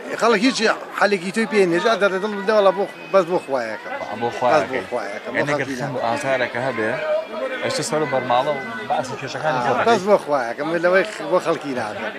خەڵک هیچ حەلێکی توی پێ نێژا دەردەدڵ بدەوەڵە بەس بۆ خوایەکە بۆ خوایەکە خەم و ئازارەکە هەبێ ئەشتە سەر و بەرماڵە و باسی کێشەکانی بەس بۆ خوایەکە لەوەی بۆ خەڵکی ناکەم.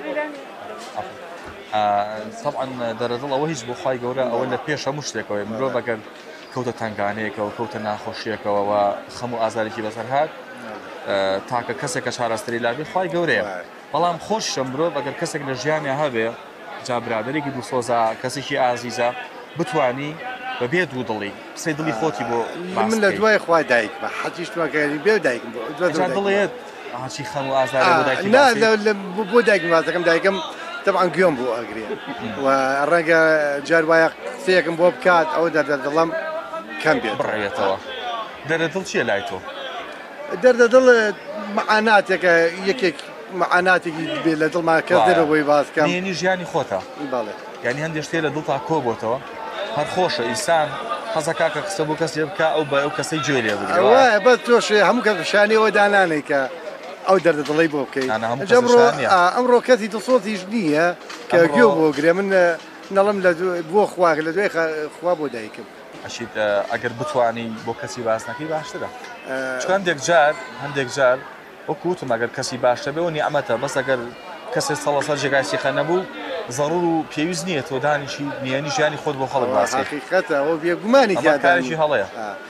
طبعا دەردڵ ئەوە هیچ بۆ خوای گەورە ئەوە لە پێش هەموو شتێکەوەی مرۆڤ ئەگەر کەوتە تنگانەیەکەوە کەوتە ناخۆشیەکەوە خەم و ئازارێکی بەسەر هات تاکە کەسێکە چارەستەری لابێ خوای گەورەیە بەڵام خۆشە مرۆڤ ئەگەر کەسێک لە ژیانیا هەبێ جا برادێکی دووسۆزە کەسێکی ئازیزە بتوانی بەبێ دوو دڵی سێ دڵی خۆتی بۆ من لە دوای خوای دایک بە حەجیش توانکاری بێ دایکم دڵێت هاچی خەم و ئازارە بۆ دایکی بۆ دایکم وازەکەم دایکم طبعا گوێم بۆ ئەگرێ و ڕەنگە جار وایە قسەیەکم بۆ بکات ئەوە دەردەدڵم کەم بێت بڕێتەوە. دەردەدڵ چییە لای تۆ؟ دەردەدڵ معاناتێکە یەکێک معاناتێکی بێ لە دڵمان کەس دەرەوەی باسکەم نێنی ژیانی خۆتە یعنی هەندێک شتێ لە دڵتا کۆ بۆتەوە هەر خۆشە ئینسان حەزەکا کە قسە بۆ کەسێ بکە ئەو بە ئەو کەسەی گوێ لێ بگرێ وایە بەس تۆش هەموو کەس شانیەوە دانانێک کە ئەو دەردەدڵی بۆ بکەیت ئەمڕۆ کەسی دڵسۆزیش نییە کە گوێ بۆ گرێ من نەڵم بۆ خوا لە دوای خوا بۆ دایکم ئەشیت ئەگەر بتوانی بۆ کەسی باسنەکەی باشترە چون هەندێک جار وەکوتم ئەگەر کەسی باشتە بێ و نیعمەتە بەس ئەگەر کەسێ سەڵەسەر جێگای سیخە نەبوو ضرور و پێویست نییە تۆ دانیشی نێنی ژیانی خۆت بۆ خەڵک باسی حقیقەتە ئەوە بێگومانی کارێکی هەڵەیە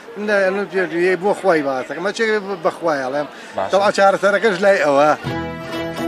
بۆ خوای باسەکە مەچێک بەخوای هەڵێم تەوا چارەسەرەکەش لای ئەوە